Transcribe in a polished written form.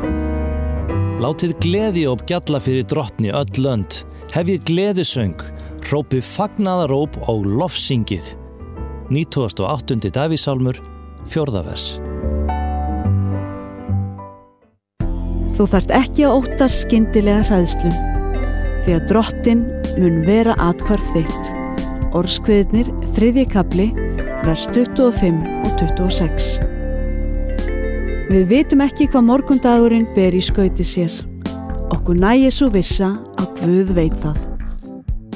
Látið gleðióp gjalla fyrir drottni öll lönd, hefjið gleðisöng, hrópið fagnaðaróp og lofsyngið. 98. Davíðssálmur, 4. vers. Þú þarft ekki að óttast skyndilega hræðslu, því að drottinn mun vera athvarf þitt. Orðskviðirnir, 3. kafli, vers 25 og 26. Við vitum ekki hvað morgundagurinn ber í skauti sér. Okkur nægir sú vissa að Guð veit það.